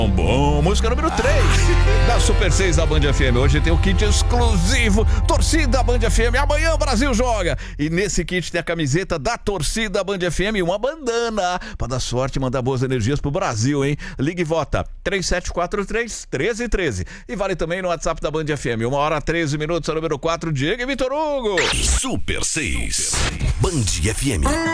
Bom, música número 3 da Super 6 da Band FM. Hoje tem o kit exclusivo Torcida Band FM. Amanhã o Brasil joga. E nesse kit tem a camiseta da Torcida Band FM e uma bandana pra dar sorte e mandar boas energias pro Brasil, hein? Ligue e vota 3743-1313. E vale também no WhatsApp da Band FM. 1h13, a número 4, Diego e Vitor Hugo. Super 6 Band FM.